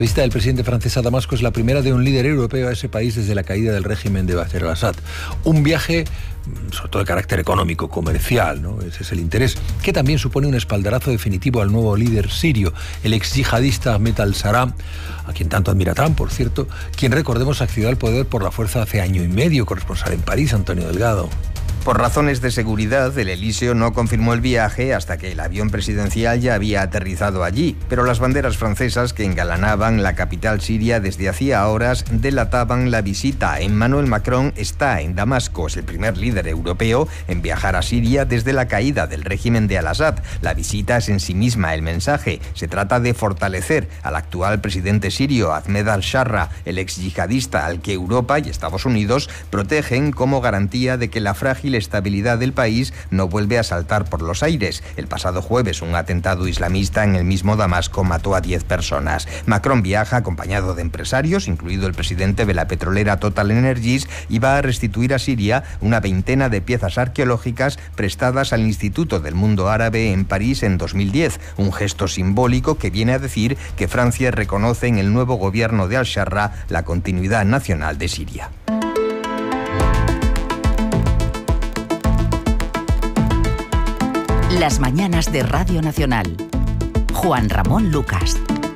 La visita del presidente francés a Damasco es la primera de un líder europeo a ese país desde la caída del régimen de Bashar al-Assad. Un viaje, sobre todo de carácter económico, comercial, ¿no? Ese es el interés, que también supone un espaldarazo definitivo al nuevo líder sirio, el ex yihadista Ahmed al-Sharaa, a quien tanto admira Trump, por cierto, quien, recordemos, accedió al poder por la fuerza hace año y medio. Corresponsal en París, Antonio Delgado. Por razones de seguridad, el Elíseo no confirmó el viaje hasta que el avión presidencial ya había aterrizado allí, pero las banderas francesas que engalanaban la capital siria desde hacía horas delataban la visita. Emmanuel Macron está en Damasco, es el primer líder europeo en viajar a Siria desde la caída del régimen de al-Assad. La visita es en sí misma el mensaje. Se trata de fortalecer al actual presidente sirio, Ahmed al-Sharaa, el ex yihadista al que Europa y Estados Unidos protegen como garantía de que la frágil estabilidad del país no vuelve a saltar por los aires. El pasado jueves, un atentado islamista en el mismo Damasco mató a 10 personas. Macron viaja acompañado de empresarios, incluido el presidente de la petrolera Total Energies, y va a restituir a Siria una veintena de piezas arqueológicas prestadas al Instituto del Mundo Árabe en París en 2010, un gesto simbólico que viene a decir que Francia reconoce en el nuevo gobierno de al-Sharaa la continuidad nacional de Siria. Las mañanas de Radio Nacional. Juan Ramón Lucas.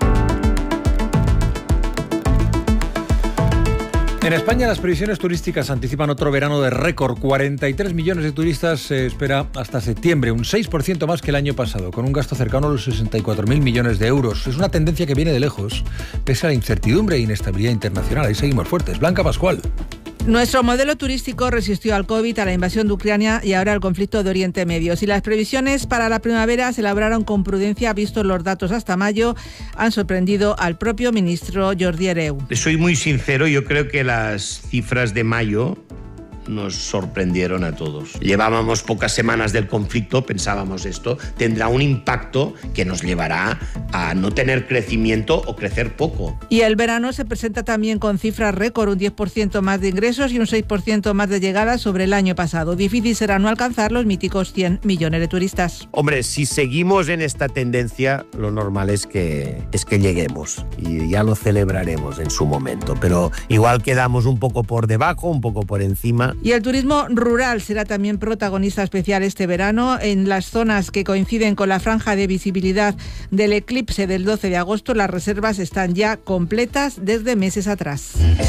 En España las previsiones turísticas anticipan otro verano de récord. 43 millones de turistas se espera hasta septiembre, un 6% más que el año pasado, con un gasto cercano a los 64.000 millones de euros. Es una tendencia que viene de lejos, pese a la incertidumbre e inestabilidad internacional. Ahí seguimos fuertes. Blanca Pascual. Nuestro modelo turístico resistió al COVID, a la invasión de Ucrania y ahora al conflicto de Oriente Medio. Si las previsiones para la primavera se elaboraron con prudencia, vistos los datos hasta mayo, han sorprendido al propio ministro Jordi Hereu. Soy muy sincero, yo creo que las cifras de mayo nos sorprendieron a todos. Llevábamos pocas semanas del conflicto, pensábamos esto tendrá un impacto que nos llevará a no tener crecimiento o crecer poco. Y el verano se presenta también con cifras récord, un 10% más de ingresos y un 6% más de llegadas sobre el año pasado. Difícil será no alcanzar los míticos 100 millones de turistas. Hombre, si seguimos en esta tendencia, lo normal es que lleguemos y ya lo celebraremos en su momento, pero igual quedamos un poco por debajo, un poco por encima. Y el turismo rural será también protagonista especial este verano. En las zonas que coinciden con la franja de visibilidad del eclipse del 12 de agosto, las reservas están ya completas desde meses atrás.